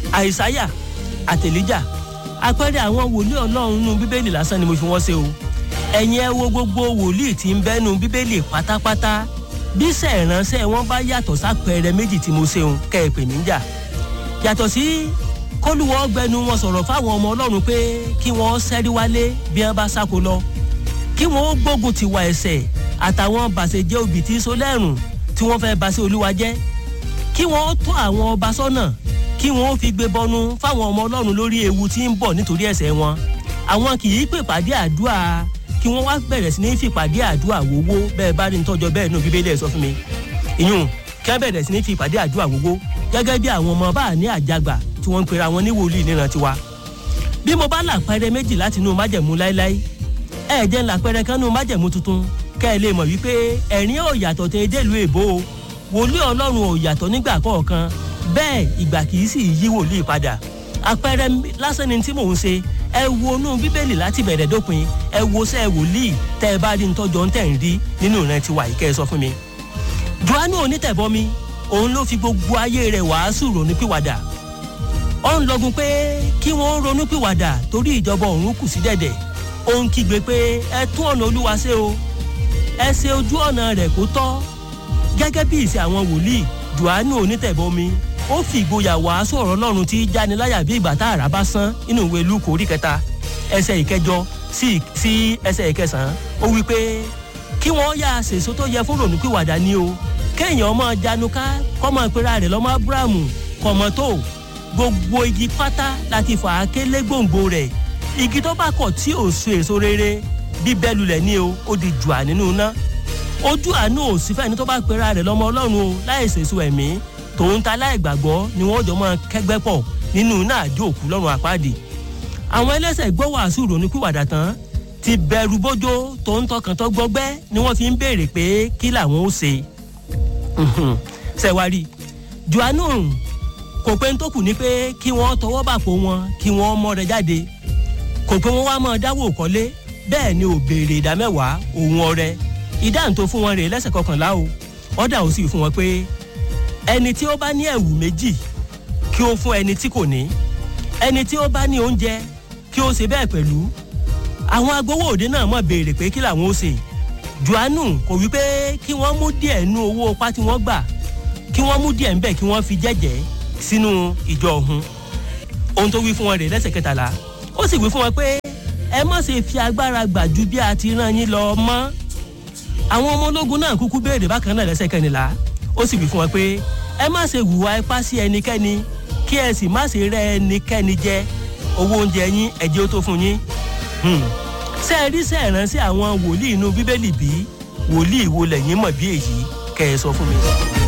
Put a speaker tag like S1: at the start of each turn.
S1: àìsáyà àtèlíjà àpẹẹrẹ àwọn wòlíì ọlọ́run nínú bíbélì lásán ni mo fi wọ́n ṣe o ẹ̀yin ẹ wo gbogbo wòlíì tí ń bẹ́nu bíbélì pátápátá bí iṣẹ́ ìránṣẹ́ wọn bá yàtọ̀ sápẹẹrẹ méjì tí mo ṣeun kẹ́ ẹ pè mí jà yàtọ̀ sí kólúwọ́ gbẹnu wọn sọ̀rọ̀ fáwọn ọmọ ọlọ́run pé kí wọ́n ṣẹ́rí wálé bí wọ́n bá sáko lọ kí wọ́n gbógun tiwa ẹ̀ṣẹ̀ àtàwọn bàṣẹjẹ́ òbí tí so lẹ́rùn tí wọ́n fẹ́ baṣẹ́ olúwa jẹ́ kí wọ́n tọ́ àwọn ọba sọ́nà kí wọ́n fi gbé bọnu fáwọn ọmọ ọlọ́run lórí ewu tí ń bọ̀ nítorí ẹ̀ṣẹ̀ wọn àwọn kì í pè pàdé àdúrà kí wọ́n wá bẹ̀rẹ̀ sí ní fi pàdé àdúrà wowó bẹ́ẹ̀ bá rí ní tọ́jọ́ bẹ́ẹ̀ nù bíbélì ẹ̀ sọ fún mi ìyún kí wọ́n bẹ̀rẹ̀ sí ní fi pàdé àdúrà wowó gẹ́gẹ́ bí àwọn ọmọ bá ní àjàgbà tí wọ́n ń pera wọn ní wòlíì níran tiwa bí mo bá làpẹrẹ méjì láti inú májẹ̀mú láéláé ẹ jẹ́ làpẹrẹ kan nínú májẹ̀mú tuntun kẹ́ ẹ lè mọ̀ wípé ẹ̀rín ò yàtọ̀ tẹ délùú èbó o wòlíì ọlọ́run ò yàtọ̀ nígbà kọ̀ọ̀kan bẹ́ẹ̀ ìgbà kìí sì yí wòlíì padà àpẹẹrẹ lásán ni tí mò ń ṣe ẹ wo inú bíbélì láti bẹ̀rẹ̀ dópin ẹ wo sẹ́ wòlíì tẹ́ ẹ bá rí ntọ́jọ́ ń tẹ̀ ń rí nínú ìran tiwa yìí kẹ́ ẹ sọ fún mi. Jòhánù onítẹ̀bọmi òun ló fi gbogbo ayé rẹ̀ wàásù ronúpìwàdà ó ń lọgun pé kí wọ́n ronúpìwàdà torí ìjọba ọ̀run kù sí dẹ̀dẹ̀ ó ń kígbe pé ẹ tún ọ̀nà olúwa ṣe o ẹ ṣe ojú ọ̀nà rẹ̀ kó tọ́ gẹ́gẹ́ bí ìṣe àwọn wòlíì Jòhánù onítẹ̀bọmi ó fi ìgboyà wàásù ọ̀rọ̀ Ọlọ́run tí jániláyà bí ìgbà tá àrá bá sán nínú ìwé Lúùkù orí 3 ẹsẹ̀ 8 sí ẹsẹ̀ 9 ó wí pé kí wọ́n yá ṣèso tó yẹ fún ronúpìwàdà ni o kéèyàn máa januká kọ́ máa pera rẹ̀ lọ́mọ Ábúráhámù kọ̀mọ́ tó gbogbo igi pátá láti fà á ké lé gbòǹgbò rẹ̀ igi tó bá kọ̀ tí ò so èso rere bíbẹ́ lulẹ̀ ní o ó di jùà nínú iná ojú àánú ò sí fẹ́ni tó bá pera rẹ̀ lọ́mọ Ọlọ́run o láì ṣèso ẹ̀mí tòun ta láìgbàgbọ́ ni wọ́n jọ máa kẹ́gbẹ́ pọ̀ nínú iná àdó òkú lọ́run àpáàdì àwọn ẹlẹ́ṣẹ̀ gbọ́ wàásù ronúpìwàdà tán ti bẹ̀rù bójó tòun tọkàn tó gbọgbẹ́ ni wọ́n fi ń béèrè pé kí làwọn ó ṣe ṣẹ̀wárí Jòhánù kò pé ń tó kù ní pé kí wọ́n tọwọ́ bàpò wọn kí wọ́n mọ́ rẹ jáde kò pé wọ́n wá máa dáwọ́ kọ́lé bẹ́ẹ̀ ni ò béèrè ìdámẹ́wàá òun ọrẹ ìdáhùn tó fún wọn rèé lẹ́sẹ̀ 11 o ọ̀dà ò sì fún wọn pé ẹni tí ó bá ní ẹ̀wù méjì kí ó fún ẹni tí kò ní ẹni tí ó bá ní oúnjẹ kí ó ṣe bẹ́ẹ̀ pẹ̀lú àwọn agbowó òde náà mọ̀ béèrè pé kí làwọn ó ṣe Jòhánù kò wí pé kí wọ́n mú díẹ̀ nú owó ọpá tí wọ́n gbà kí wọ́n mú díẹ̀ ńbẹ̀ kí wọ́n fi jẹ́jẹ́ sínú ìjọ ọ̀hún ohun tó wí fún wọn rèé lẹ́sẹ̀ 13 ó sì wí fún wọn pé ẹ má ṣe fi agbára gbà ju bí a ti rán yín lọ mọ́ àwọn ọmọ ológun náà kúkú béèrè bákan náà lẹ́sẹ̀ 14 ó sì wí fún wọn pé ẹ má ṣe hùwà ipá sí ẹnikẹ́ni kí ẹ sì má ṣe rẹ́ ẹnikẹ́ni jẹ owó oúnjẹ yín ẹ jẹ́ ó tó fún yín ṣé ẹ rí ṣe ìránṣẹ́ àwọn wòlíì inú bíbélì bí wòlíì wo lẹ́yìn mọ̀ bí èyí kẹ́ ẹ sọ fún mi.